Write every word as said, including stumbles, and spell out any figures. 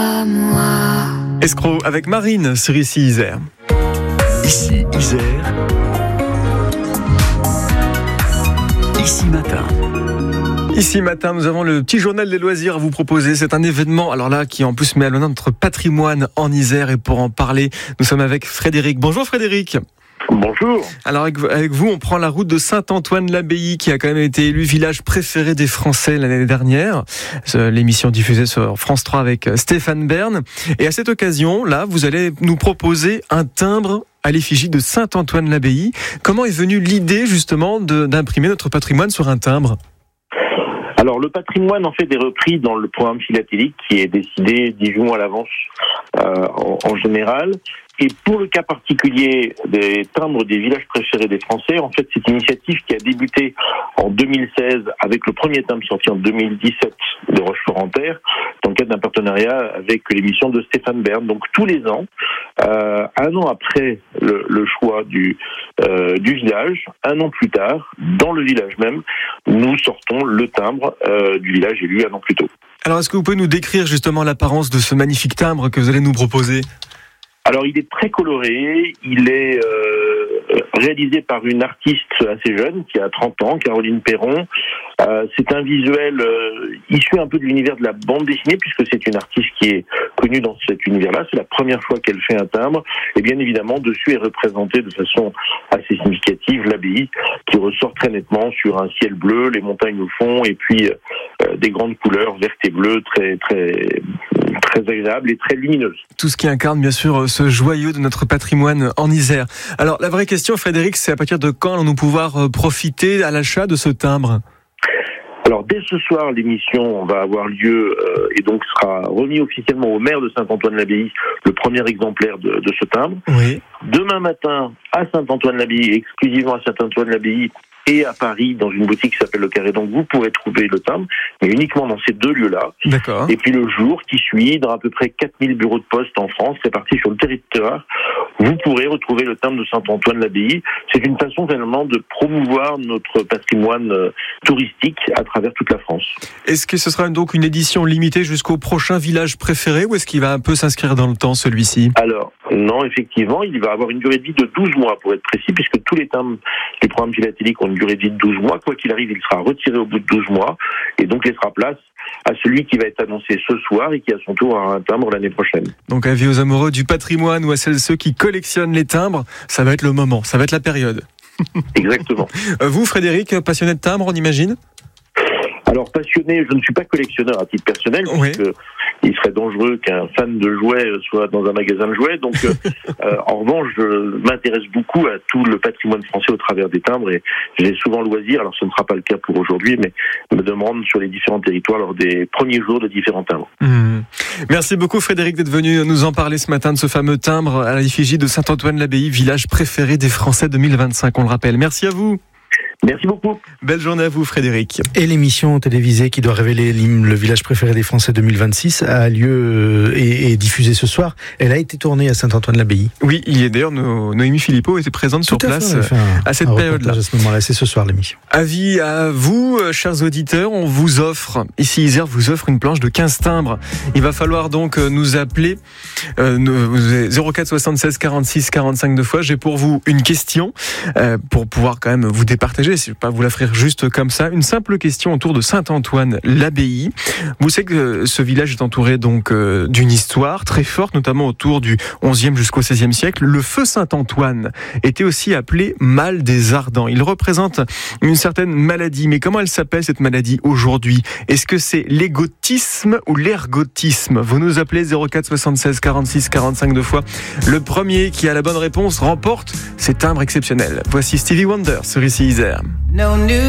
Escroc avec Marine sur Ici Isère. Ici Isère. Ici Matin. Ici Matin, nous avons le petit journal des loisirs à vous proposer. C'est un événement, alors là, qui en plus met à l'honneur notre patrimoine en Isère. Et pour en parler, nous sommes avec Frédéric. Bonjour Frédéric. Bonjour. Alors avec, avec vous, on prend la route de Saint-Antoine-l'Abbaye, qui a quand même été élu village préféré des Français l'année dernière. L'émission diffusée sur France trois avec Stéphane Bern. Et à cette occasion, là, vous allez nous proposer un timbre à l'effigie de Saint-Antoine-l'Abbaye. Comment est venue l'idée justement de, d'imprimer notre patrimoine sur un timbre ? Alors le patrimoine en fait est repris dans le programme philatélique qui est décidé dix jours à l'avance euh, en, en général. Et pour le cas particulier des timbres des villages préférés des Français, en fait c'est une initiative qui a débuté en deux mille seize avec le premier timbre sorti en deux mille dix-sept de Rochefort-en-Terre dans le cadre d'un partenariat avec l'émission de Stéphane Bern. Donc tous les ans, euh, un an après le, le choix du, euh, du village, un an plus tard, dans le village même, nous sortons le timbre euh, du village élu un an plus tôt. Alors est-ce que vous pouvez nous décrire justement l'apparence de ce magnifique timbre que vous allez nous proposer ? Alors il est très coloré, il est euh, réalisé par une artiste assez jeune qui a trente ans, Caroline Perron. Euh, c'est un visuel euh, issu un peu de l'univers de la bande dessinée puisque c'est une artiste qui est connue dans cet univers-là. C'est la première fois qu'elle fait un timbre et bien évidemment dessus est représenté de façon assez significative l'abbaye qui ressort très nettement sur un ciel bleu, les montagnes au fond et puis euh, des grandes couleurs vertes et bleues très très très agréables et très lumineuses. Tout ce qui incarne bien sûr ce joyau de notre patrimoine en Isère. Alors la vraie question Frédéric, c'est à partir de quand allons-nous pouvoir profiter à l'achat de ce timbre ? Alors dès ce soir, l'émission va avoir lieu euh, et donc sera remis officiellement au maire de Saint-Antoine-l'Abbaye le premier exemplaire de, de ce timbre. Oui. Demain matin, à Saint-Antoine-l'Abbaye, exclusivement à Saint-Antoine-l'Abbaye et à Paris, dans une boutique qui s'appelle Le Carré. Donc vous pourrez trouver le timbre, mais uniquement dans ces deux lieux-là. D'accord. Et puis le jour qui suit, dans à peu près quatre mille bureaux de poste en France, répartis sur le territoire, vous pourrez retrouver le timbre de Saint-Antoine-l'Abbaye. C'est une façon finalement de promouvoir notre patrimoine euh, touristique à travers toute la France. Est-ce que ce sera donc une édition limitée jusqu'au prochain village préféré ou est-ce qu'il va un peu s'inscrire dans le temps celui-ci ? Alors, non, effectivement, il va avoir une durée de vie de douze mois pour être précis, puisque tous les timbres du programme philatélique ont une durée de vie de douze mois. Quoi qu'il arrive, il sera retiré au bout de douze mois et donc laissera place à celui qui va être annoncé ce soir et qui à son tour aura un timbre l'année prochaine. Donc avis aux amoureux du patrimoine ou à celles ceux qui collectionnent les timbres, ça va être le moment, ça va être la période. Exactement. Vous Frédéric, passionné de timbres, on imagine ? Alors passionné, je ne suis pas collectionneur à titre personnel, Oui. puisque il serait dangereux qu'un fan de jouets soit dans un magasin de jouets. Donc, euh, euh, en revanche, je m'intéresse beaucoup à tout le patrimoine français au travers des timbres et j'ai souvent le loisir, alors ce ne sera pas le cas pour aujourd'hui, mais me de me rendre sur les différents territoires lors des premiers jours de différents timbres. Mmh. Merci beaucoup Frédéric d'être venu nous en parler ce matin de ce fameux timbre à l'effigie de Saint-Antoine-l'Abbaye, village préféré des Français deux mille vingt-cinq, on le rappelle. Merci à vous. Merci beaucoup. Belle journée à vous Frédéric. Et l'émission télévisée qui doit révéler le village préféré des Français deux mille vingt-six a lieu et est diffusée ce soir. Elle a été tournée à Saint-Antoine-l'Abbaye. Oui, il y a d'ailleurs no, Noémie Philippot était présente sur Tout à place fait, un, à cette un période-là. À ce moment-là, c'est ce soir l'émission. Avis à vous, chers auditeurs, on vous offre, ici Isère vous offre une planche de quinze timbres. Il va falloir donc nous appeler euh, zéro quatre soixante-seize quarante-six quarante-cinq deux fois. J'ai pour vous une question euh, pour pouvoir quand même vous départager. Je ne vais pas vous l'offrir juste comme ça. Une simple question autour de Saint-Antoine-l'Abbaye. Vous savez que ce village est entouré donc euh, d'une histoire très forte, notamment autour du onzième jusqu'au seizième siècle. Le feu Saint-Antoine était aussi appelé mal des Ardents. Il représente une certaine maladie. Mais comment elle s'appelle cette maladie aujourd'hui ? Est-ce que c'est l'égotisme ou l'ergotisme ? Vous nous appelez zéro quatre soixante-seize quarante-six quarante-cinq deux fois. Le premier qui a la bonne réponse remporte ces timbres exceptionnels. Voici Stevie Wonder sur Ici Isère. No new